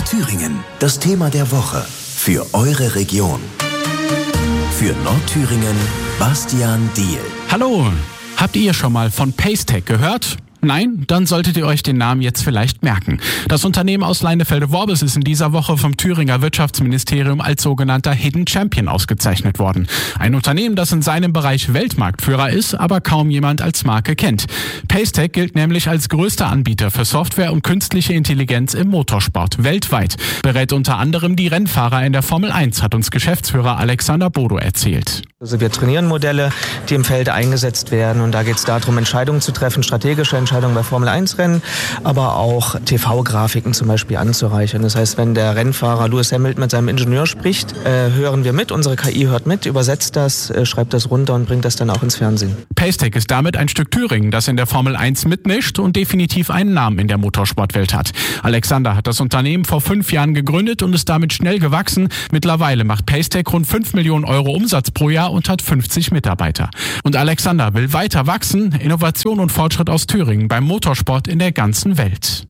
Thüringen, das Thema der Woche für eure Region. Für Nordthüringen, Bastian Diehl. Hallo, habt ihr schon mal von Paystack gehört? Nein? Dann solltet ihr euch den Namen jetzt vielleicht merken. Das Unternehmen aus Leinefelde-Worbis ist in dieser Woche vom Thüringer Wirtschaftsministerium als sogenannter Hidden Champion ausgezeichnet worden. Ein Unternehmen, das in seinem Bereich Weltmarktführer ist, aber kaum jemand als Marke kennt. Paystack gilt nämlich als größter Anbieter für Software und künstliche Intelligenz im Motorsport weltweit. Berät unter anderem die Rennfahrer in der Formel 1, hat uns Geschäftsführer Alexander Bodo erzählt. Also wir trainieren Modelle, die im Feld eingesetzt werden, und da geht es darum, Entscheidungen zu treffen, strategische Entscheidungen bei Formel-1-Rennen, aber auch TV-Grafiken zum Beispiel anzureichern. Das heißt, wenn der Rennfahrer Lewis Hamilton mit seinem Ingenieur spricht, hören wir mit, unsere KI hört mit, übersetzt das, schreibt das runter und bringt das dann auch ins Fernsehen. Paystack ist damit ein Stück Thüringen, das in der Formel 1 mitmischt und definitiv einen Namen in der Motorsportwelt hat. Alexander hat das Unternehmen vor 5 Jahren gegründet und ist damit schnell gewachsen. Mittlerweile macht Paystack rund 5 Millionen Euro Umsatz pro Jahr und hat 50 Mitarbeiter. Und Alexander will weiter wachsen, Innovation und Fortschritt aus Thüringen beim Motorsport in der ganzen Welt.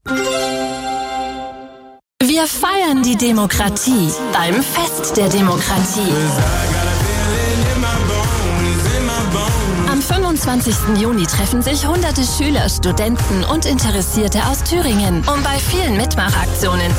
Wir feiern die Demokratie beim Fest der Demokratie. Am 25. Juni treffen sich hunderte Schüler, Studenten und Interessierte aus Thüringen, um bei vielen Mitmachaktionen